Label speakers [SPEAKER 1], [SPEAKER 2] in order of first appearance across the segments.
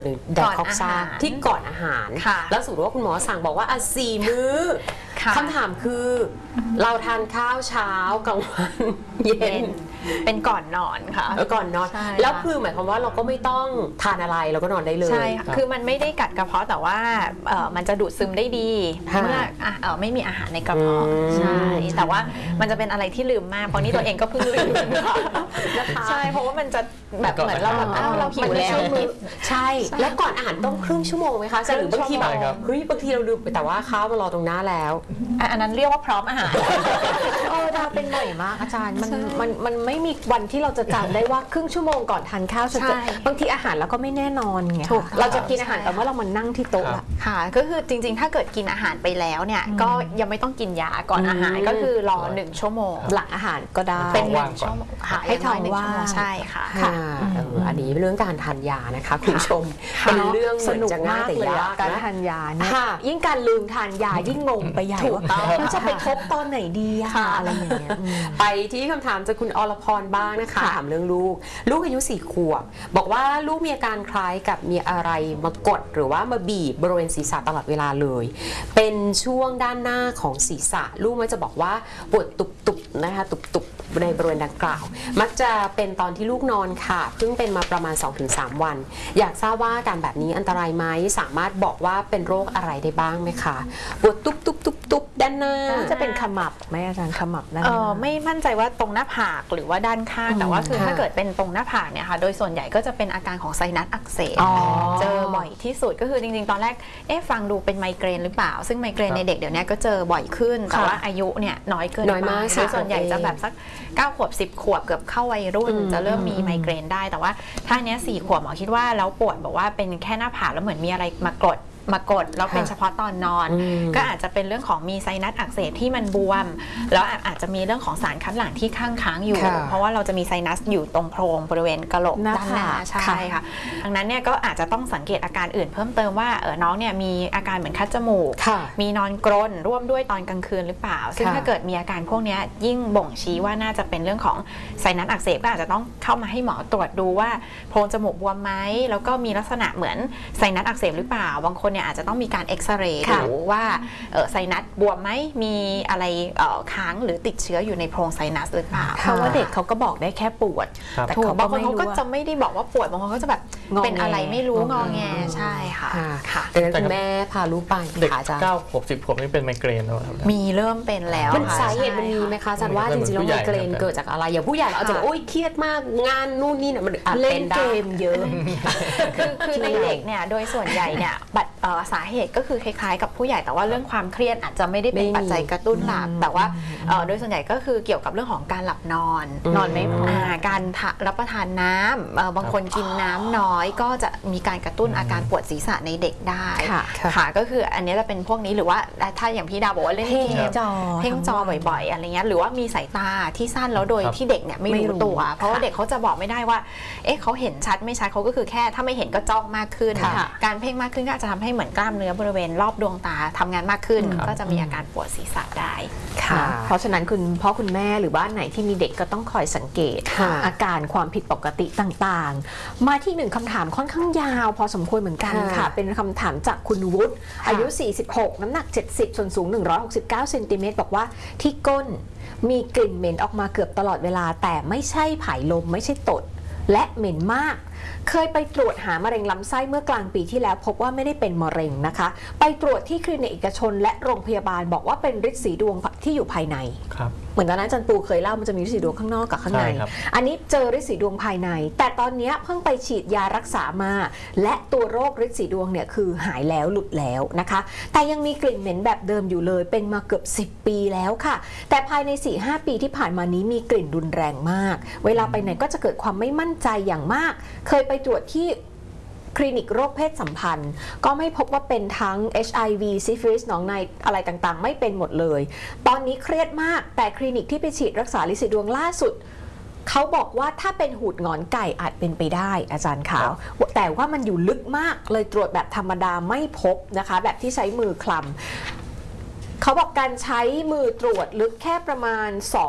[SPEAKER 1] ไดคอกซ่าที่ก่อนอาหารแล้วสมมติว่าคุณหมอสั่งบอกว่า4 มื้อคำถามคือเราทานข้าวเช้ากลางวันเย็น
[SPEAKER 2] เป็นก่อนนอนค่ะ
[SPEAKER 1] ก่อนนอนแล้วคือหมายความว่าเราก็ไม่ต้องทานอะไรเราก็นอนได้เลย
[SPEAKER 2] ใช่คือมันไม่ได้กัดกระเพาะแต่ว่ามันจะดูดซึมได้ดีเมื่อไม่มีอาหารในกระเพาะใช่แต่ว่ามันจะเป็นอะไรที่ลืมมากเพราะนี่ตัวเองก็เพิ่งลืมนะคะใช่เพราะว่ามันจะแบบเหมือนเราเราหิวแล้ว
[SPEAKER 1] ใช่แล้วก่อนอาหารต้องครึ่งชั่วโมงไหมคะหรือบางทีแบบเฮ้ยบางทีเราลืมแต่ว่าข้าวมารอตรงหน้าแล้ว
[SPEAKER 2] อันนั้นเรียกว่าพร้อมอาหาร
[SPEAKER 3] ดาวเป็นบ่อยมากอาจารย์มันไม่มีวันที่เราจะจำได้ว่าครึ่งชั่วโมงก่อนทานข้าวจะบางทีอาหารเราก็ไม่แน่นอนไงเราจะกินอาหารแต่ว่าเรามานั่งที่โต๊ะ
[SPEAKER 2] ค่ะก็คือจริงๆถ้าเกิดกินอาหารไปแล้วเนี่ยก็ยังไม่ต้องกินยาก่อนอาหารก็คือรอ1 ชั่วโมง
[SPEAKER 3] หลังอาหารก็ได้
[SPEAKER 2] เป็น1 ชั่วโมงให้ท้องว่างใช่ค่ะ
[SPEAKER 1] อันนี้เรื่องการทานยานะคะคุณผู้ชมเป็นเรื่อง
[SPEAKER 3] สนุกมากเลยการทานยาเนี่ยยิ่งการลืมทานยายิ่งงงไปใหญ่ว่าเราจะไปทบตอนไหนดีอะไรอย่างเงี้ย
[SPEAKER 1] ไปที่คำถามจากคุณอรพรบ้างนะคะถามเรื่องลูกอายุ4 ขวบบอกว่าลูกมีอาการคล้ายกับมีอะไรมากดหรือว่ามาบีบบริเวณศีรษะตลอดเวลาเลยเป็นช่วงด้านหน้าของศีรษะลูกมักจะบอกว่าปวดตุบๆนะคะตุบๆในบริเวณดังกล่าวมักจะเป็นตอนที่ลูกนอนค่ะเพิ่งเป็นมาประมาณ 2-3 วันอยากทราบว่าการแบบนี้อันตรายไหมสามารถบอกว่าเป็นโรคอะไรได้บ้างไหมคะปวดตุบด้านหน้า
[SPEAKER 3] จะเป็นขมับไหมอาจารย์ขมับนั่น
[SPEAKER 2] ไม่มั่นใจว่าตรงหน้าผากหรือว่าด้านข้างแต่ว่าคือถ้าเกิดเป็นตรงหน้าผากเนี่ยค่ะโดยส่วนใหญ่ก็จะเป็นอาการของไซนัสอักเสบเจอบ่อยที่สุดก็คือจริงๆตอนแรกฟังดูเป็นไมเกรนหรือเปล่าซึ่งไมเกรนในเด็กเดี๋ยวนี้ก็เจอบ่อยขึ้นแต่ว่าอายุเนี่ยน้อยเกินไปส่วนใหญ่จะแบบสัก9 ขวบ10 ขวบเกือบเข้าวัยรุ่นจะเริ่มมีไมเกรนได้แต่ว่าถ้าเนี้ย4 ขวบหมอคิดว่าแล้วปวดบอกว่าเป็นแค่หน้าผากแล้วเหมือนมีอะไรมากดแล้วเป็นเฉพาะตอนนอนก็อาจจะเป็นเรื่องของมีไซนัสอักเสบที่มันบวมแล้วอาจจะมีเรื่องของสารคัดหลั่งที่ค้างอยู่เพราะว่าเราจะมีไซนัสอยู่ตรงโพรงบริเวณกะโหลกด้านหน้าใช่ค่ะดังนั้นเนี่ยก็อาจจะต้องสังเกตอาการอื่นเพิ่มเติมว่าน้องเนี่ยมีอาการเหมือนคัดจมูกมีนอนกรนร่วมด้วยตอนกลางคืนหรือเปล่าซึ่งถ้าเกิดมีอาการพวกนี้ยิ่งบ่งชี้ว่าน่าจะเป็นเรื่องของไซนัสอักเสบก็อาจจะต้องเข้ามาให้หมอตรวจดูว่าโพรงจมูกบวมไหมแล้วก็มีลักษณะเหมือนไซนัสอักเสบหรือเปล่าบางคนเนี่ยอาจจะต้องมีการเอ็กซเรย์ดูว่าไซนัสบวมไหมมีอะไรค้างหรือติดเชื้ออยู่ในโพรงไซนัสหรือเปล่า
[SPEAKER 3] เพราะว่าเด็กเขาก็บอกได้แค่ปวด
[SPEAKER 2] แต่บางคนเขาก็จะไม่ได้บอกว่าปวดบางคนก็จะแบบเป็นอะไรไม่รู้งอแงใช่ค่ะ
[SPEAKER 1] แต่คุณแม่พาลูกไป
[SPEAKER 4] เด็ก9 ขวบ10 ขวบนี่เป็นไมเกรนแล้วครับ
[SPEAKER 2] มีเริ่มเป็นแล้ว
[SPEAKER 1] มันสาเหตุมันมีไหมคะอาจารย์ว่าจริงๆแล้วไมเกรนเกิดจากอะไรอย่างผู้ใหญ่เราอาจจะโอ๊ยเครียดมากงานนู่นนี่เนี่ยมัน
[SPEAKER 3] เล่นเกมเยอะ
[SPEAKER 2] คือในเด็กเนี่ยโดยส่วนใหญ่เนี่ยสาเหตุก็คือคล้ายๆกับผู้ใหญ่แต่ว่าเรื่องความเครียดอาจจะไม่ได้เป็นปัจจัยกระตุ้นหลักแต่ว่าโดยส่วนใหญ่ก็คือเกี่ยวกับเรื่องของการหลับนอนไม่พอการรับประทานน้ำบางคนกินน้ำน้อยก็จะมีการกระตุ้นอาการปวดศีรษะในเด็กได้ค่ะก็คืออันนี้จะเป็นพวกนี้หรือว่าถ้าอย่างพี่ดาวบอกว่าเล่นเกมเพ่งจอบ่อยๆอะไรเงี้ยหรือว่ามีสายตาที่สั้นแล้วโดยที่เด็กเนี่ยไม่รู้ตัวเพราะว่าเด็กเขาจะบอกไม่ได้ว่าเขาเห็นชัดไม่ชัดเขาก็คือแค่ถ้าไม่เห็นก็จ้องมากขึ้นการเพ่งมากขึ้นก็จะทำให้เหมือนกล้ามเนื้อบริเวณรอบดวงตาทำงานมากขึ้นก็จะมีอาการปวดศีรษะได้
[SPEAKER 3] ค่ะเพราะฉะนั้นคุณพ่อคุณแม่หรือบ้านไหนที่มีเด็กก็ต้องคอยสังเกตอาการความผิดปกติต่างๆมาที่1 คำถามค่อนข้างยาวพอสมควรเหมือนกันค่ะเป็นคำถามจากคุณวุฒิอายุ46น้ำหนัก70ส่วนสูง169เซนติเมตรบอกว่าที่ก้นมีกลิ่นเหม็นออกมาเกือบตลอดเวลาแต่ไม่ใช่ผายลมไม่ใช่ตดและเหม็นมากเคยไปตรวจหามะเร็งลำไส้เมื่อกลางปีที่แล้วพบว่าไม่ได้เป็นมะเร็งนะคะไปตรวจที่คลินิกเอกชนและโรงพยาบาลบอกว่าเป็นฤทธิ์สีดวงที่อยู่ภายในเหมือนตอนนั้นอาจารย์ปูเคยเล่ามันจะมีฤทธิ์สีดวงข้างนอกกับข้างในอันนี้เจอฤทธิ์สีดวงภายในแต่ตอนนี้เพิ่งไปฉีดยารักษามาและตัวโรคฤทธิ์สีดวงเนี่ยคือหายแล้วหลุดแล้วนะคะแต่ยังมีกลิ่นเหม็นแบบเดิมอยู่เลยเป็นมาเกือบ10 ปีแล้วค่ะแต่ภายใน 4-5 ปีที่ผ่านมานี้มีกลิ่นรุนแรงมากเวลาไปไหนก็จะเกิดความไม่มั่นใจอย่างมากเคยไปตรวจที่คลินิกโรคเพศสัมพันธ์ก็ไม่พบว่าเป็นทั้ง HIV ซิฟิลิสหนองในอะไรต่างๆไม่เป็นหมดเลยตอนนี้เครียดมากแต่คลินิกที่ไปฉีดรักษาฤทธิ์สีดวงล่าสุดเขาบอกว่าถ้าเป็นหูดหงอนไก่อาจเป็นไปได้อาจารย์ขาวแต่ว่ามันอยู่ลึกมากเลยตรวจแบบธรรมดาไม่พบนะคะแบบที่ใช้มือคลำเขาบอกการใช้มือตรวจลึกแค่ประมาณ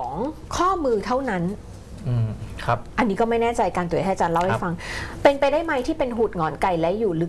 [SPEAKER 3] 2 ข้อมือเท่านั้น
[SPEAKER 4] ครับ
[SPEAKER 3] อันนี้ก็ไม่แน่ใจการตรวจให้อาจารย์เล่าให้ฟังเป็นไปได้ไหมที่เป็นหูดหงอนไก่และอยู่ลึก